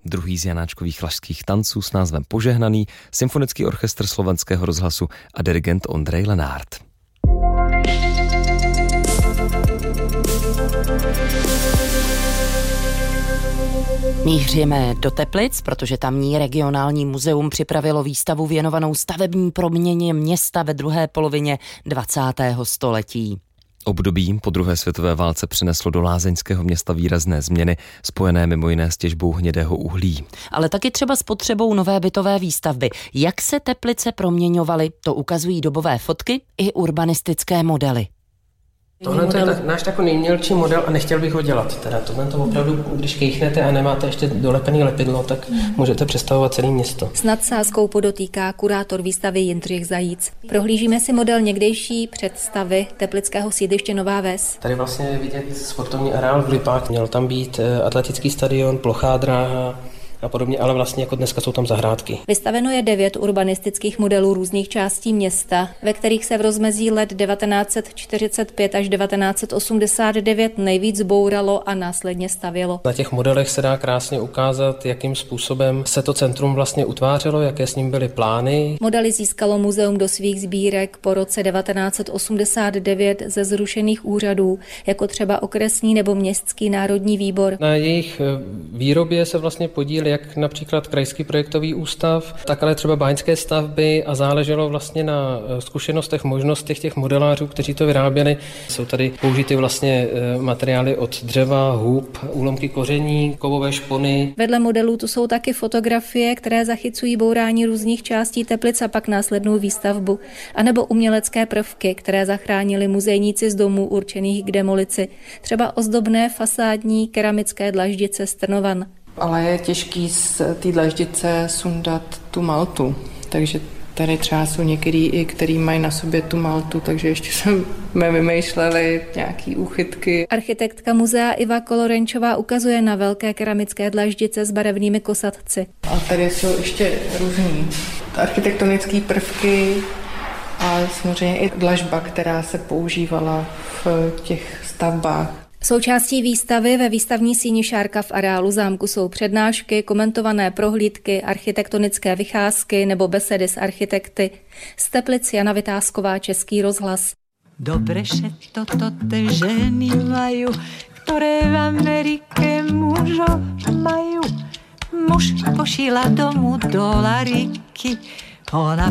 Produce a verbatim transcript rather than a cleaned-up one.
druhý z Janáčkových Lašských tanců s názvem Požehnaný, Symfonický orchestr Slovenského rozhlasu a dirigent Ondrej Lenárt. Míříme do Teplic, protože tamní regionální muzeum připravilo výstavu věnovanou stavební proměně města ve druhé polovině dvacátého století. Období po druhé světové válce přineslo do lázeňského města výrazné změny, spojené mimo jiné s těžbou hnědého uhlí. Ale taky třeba s potřebou nové bytové výstavby. Jak se Teplice proměňovaly, to ukazují dobové fotky i urbanistické modely. Tohle to je tak, náš takový nejmělčí model a nechtěl bych ho dělat. Teda tohle to opravdu, když kejchnete a nemáte ještě dolepený lepidlo, tak mm. můžete představovat celé město. S nadsázkou podotýká kurátor výstavy Jindřich Zajíc. Prohlížíme si model někdejší představy teplického sídliště Nová Ves. Tady vlastně je vidět sportovní areál v Lipách. Měl tam být atletický stadion, plochá dráha a podobně, ale vlastně jako dneska jsou tam zahrádky. Vystaveno je devět urbanistických modelů různých částí města, ve kterých se v rozmezí let devatenáct set čtyřicet pět až devatenáct set osmdesát devět nejvíc bouralo a následně stavělo. Na těch modelech se dá krásně ukázat, jakým způsobem se to centrum vlastně utvářelo, jaké s ním byly plány. Modely získalo muzeum do svých sbírek po roce devatenáct set osmdesát devět ze zrušených úřadů, jako třeba okresní nebo městský národní výbor. Na jejich výrobě se vlastně podílí jak například Krajský projektový ústav, tak ale třeba báňské stavby a záleželo vlastně na zkušenostech, možnostech těch modelářů, kteří to vyráběli. Jsou tady použity vlastně materiály od dřeva, hub, úlomky koření, kovové špony. Vedle modelů tu jsou taky fotografie, které zachycují bourání různých částí Teplic a pak následnou výstavbu, anebo umělecké prvky, které zachránili muzejníci z domů určených k demolici, třeba ozdobné fasádní keramické dlaždice z Trnovan. Ale je těžký z té dlaždice sundat tu maltu, takže tady třeba jsou některý i, který mají na sobě tu maltu, takže ještě jsme vymýšleli nějaký úchytky. Architektka muzea Iva Kolorenčová ukazuje na velké keramické dlaždice s barevnými kosatci. A tady jsou ještě různý architektonické prvky a samozřejmě i dlažba, která se používala v těch stavbách. Součástí výstavy ve výstavní síni Šárka v areálu zámku jsou přednášky, komentované prohlídky, architektonické vycházky nebo besedy s architekty. Z Teplic Jana Vytázková, Český rozhlas. Dobre, že toto te ženy majú, ktoré v Amerike mužo majú. Muž pošíla domu dolariky, ona